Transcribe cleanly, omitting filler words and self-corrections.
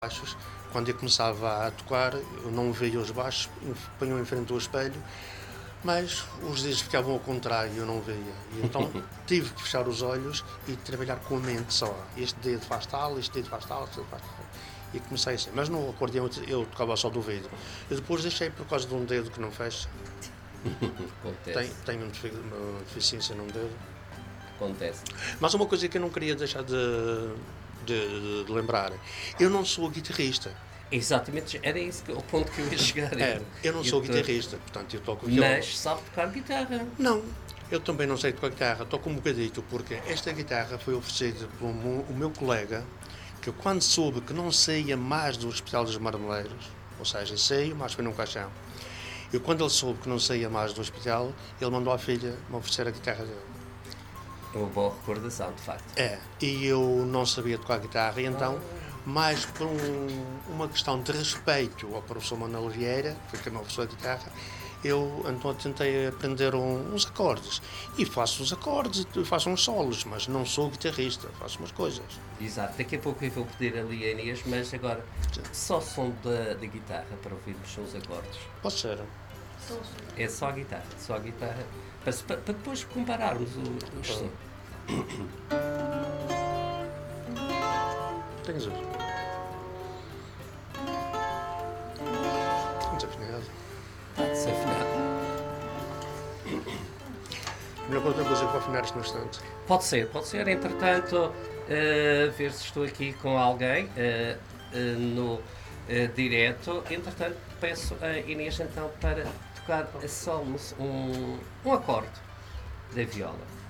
baixos, quando eu começava a tocar, eu não via os baixos, punham em frente ao espelho, mas os dedos ficavam ao contrário, eu não via. E então tive que fechar os olhos e trabalhar com a mente só. Este dedo faz tal, este dedo faz tal, este dedo faz tal. E comecei assim. Mas no acordeão eu tocava só do ouvido. E depois deixei por causa de um dedo que não fecha. Tenho uma deficiência num dedo. Acontece. Mas uma coisa que eu não queria deixar de lembrar, eu não sou guitarrista. Exatamente, era esse o ponto que eu ia chegar. Eu não sou guitarrista, portanto eu toco violão. Mas sabe tocar guitarra? Não, eu também não sei tocar guitarra, toco um bocadito, porque esta guitarra foi oferecida pelo meu colega, que quando soube que não saía mais do Hospital dos Marmeleiros, ou seja, saiu, mas foi num caixão, e quando ele soube que não saía mais do hospital, ele mandou à filha me oferecer a guitarra dele. É uma boa recordação, de facto. E eu não sabia tocar guitarra, e então, mais por uma questão de respeito ao professor Manuel Vieira, que foi quem me ofereceu a guitarra, eu então tentei aprender uns acordes. E faço os acordes, faço uns solos, mas não sou guitarrista, faço umas coisas. Exato, daqui a pouco eu vou pedir ali a Inês, mas agora só o som da guitarra para ouvirmos os acordes. Pode ser. É só a guitarra, para depois compararmos os sons. Tens outro. Desafinado. Está desafinado. Melhor outra coisa para afinar isto no instante. Pode ser. Entretanto, ver se estou aqui com alguém no direto. Entretanto, peço a Inês então para tocar a só um acorde da viola.